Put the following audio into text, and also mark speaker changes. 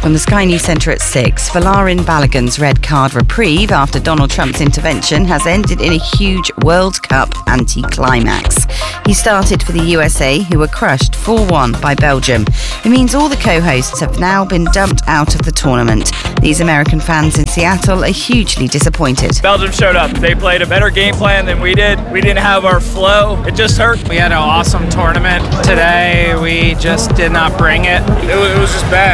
Speaker 1: from the Sky News Centre at 6. Valarin Balogun's red card reprieve after Donald Trump's intervention has ended in a huge World Cup anti-climax. He started for the USA, who were crushed 4-1 by Belgium. It means all the co-hosts have now been dumped out of the tournament. These American fans in Seattle are hugely disappointed.
Speaker 2: Belgium showed up. They played a better game plan than we did. We didn't have our flow. It just hurt.
Speaker 3: We had an awesome tournament today. We just did not bring it.
Speaker 2: It was just bad.